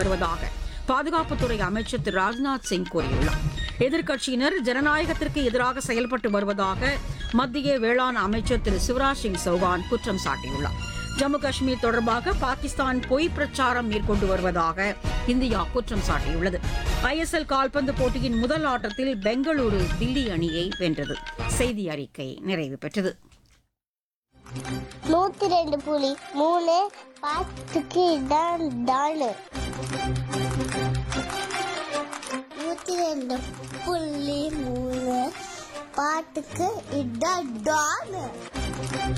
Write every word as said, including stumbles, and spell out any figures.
வருவதாக பாதுகாப்புத்துறை அமைச்சர் திரு ராஜ்நாத் சிங் கூறியுள்ளார். எதிர்க்கட்சியினர் ஜனநாயகத்திற்கு எதிராக செயல்பட்டு வருவதாக மத்திய வேளாண் அமைச்சர் திரு சிவராஜ் சிங் சௌகான் குற்றம் சாட்டியுள்ளார். ஜம்மு காஷ்மீர் தொடர்பாக பாகிஸ்தான் பொய் பிரச்சாரம் மேற்கொண்டு வருவதாக இந்தியா குற்றம் சாட்டியுள்ளது. ஐஎஸ்எல் கால்பந்து போட்டியின் முதல் ஆட்டத்தில் பெங்களூரு தில்லி அணியை வென்றது. செய்தி அறிக்கை நிறைவு பெற்றது. நூத்தி ரெண்டு புள்ளி மூணு பாட்டுக்கு இதான் தானு நூத்தி ரெண்டு புள்ளி மூணு பாட்டுக்கு இதான் டானு